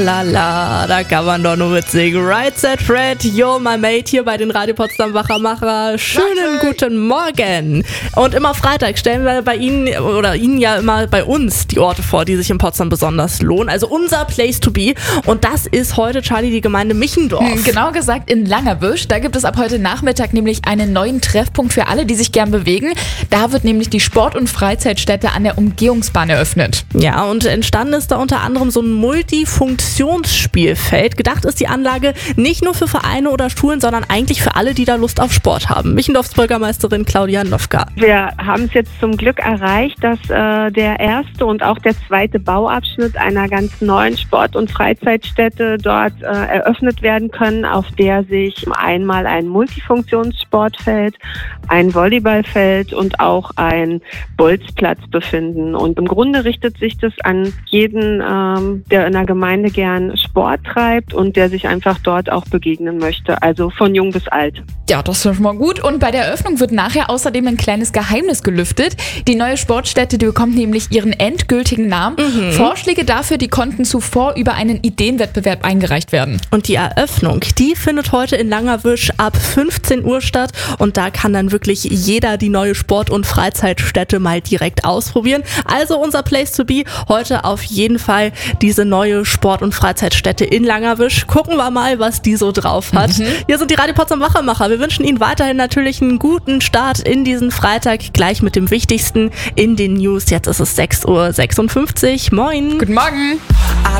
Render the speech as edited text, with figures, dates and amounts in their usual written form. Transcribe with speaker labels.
Speaker 1: Lala, da kann man doch nur mitsingen. Right Set Fred, yo my mate hier bei den Radio Potsdam Wachermacher. Schönen guten Morgen. Und immer Freitag stellen wir bei Ihnen oder Ihnen ja immer bei uns die Orte vor, die sich in Potsdam besonders lohnen. Also unser Place to be. Und das ist heute, Charlie, die Gemeinde Michendorf.
Speaker 2: Genau gesagt in Langerwisch. Da gibt es ab heute Nachmittag nämlich einen neuen Treffpunkt für alle, die sich gern bewegen. Da wird nämlich die Sport- und Freizeitstätte an der Umgehungsbahn eröffnet.
Speaker 1: Ja, und entstanden ist da unter anderem so ein Multifunktionsspielfeld. Gedacht ist die Anlage nicht nur für Vereine oder Schulen, sondern eigentlich für alle, die da Lust auf Sport haben. Michendorfs Bürgermeisterin Claudia Nowka.
Speaker 3: Wir haben es jetzt zum Glück erreicht, dass der erste und auch der zweite Bauabschnitt einer ganz neuen Sport- und Freizeitstätte dort eröffnet werden können, auf der sich einmal ein Multifunktionssportfeld, ein Volleyballfeld und auch ein Bolzplatz befinden. Und im Grunde richtet sich das an jeden, der in der Gemeinde gern Sport treibt und der sich einfach dort auch begegnen möchte, also von jung bis alt.
Speaker 2: Ja, das ist schon mal gut. Und bei der Eröffnung wird nachher außerdem ein kleines Geheimnis gelüftet. Die neue Sportstätte, die bekommt nämlich ihren endgültigen Namen. Vorschläge dafür, die konnten zuvor über einen Ideenwettbewerb eingereicht werden.
Speaker 1: Und die Eröffnung, die findet heute in Langerwisch ab 15 Uhr statt. Und da kann dann wirklich jeder die neue Sport- und Freizeitstätte mal direkt ausprobieren. Also unser Place to be, heute auf jeden Fall diese neue Sport- und Freizeitstätte in Langerwisch. Gucken wir mal, was die so drauf hat. Hier sind die Radio Potsdam Wachermacher. Wir wünschen Ihnen weiterhin natürlich einen guten Start in diesen Freitag. Gleich mit dem Wichtigsten in den News. Jetzt ist es 6:56 Uhr. Moin.
Speaker 2: Guten Morgen.